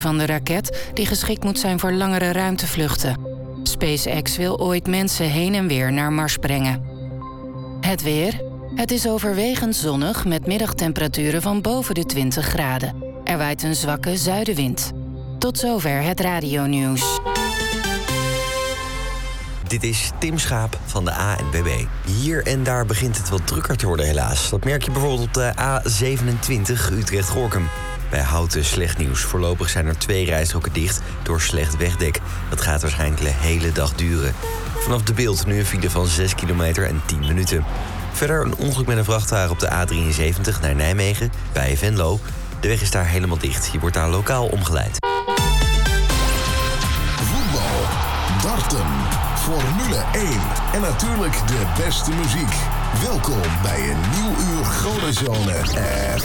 van de raket die geschikt moet zijn voor langere ruimtevluchten. SpaceX wil ooit mensen heen en weer naar Mars brengen. Het weer. Het is overwegend zonnig met middagtemperaturen van boven de 20 graden. Er waait een zwakke zuidenwind. Tot zover het radionieuws. Dit is Tim Schaap van de ANWB. Hier en daar begint het wat drukker te worden helaas. Dat merk je bijvoorbeeld op de A27 Utrecht-Gorkum. Bij Houten slecht nieuws. Voorlopig zijn er 2 rijstroken dicht door slecht wegdek. Dat gaat waarschijnlijk de hele dag duren. Vanaf de Beeld nu een file van 6 kilometer en 10 minuten. Verder een ongeluk met een vrachtwagen op de A73 naar Nijmegen bij Venlo. De weg is daar helemaal dicht. Je wordt daar lokaal omgeleid. Voetbal, darten, Formule 1 en natuurlijk de beste muziek. Welkom bij een nieuw uur Chronozone.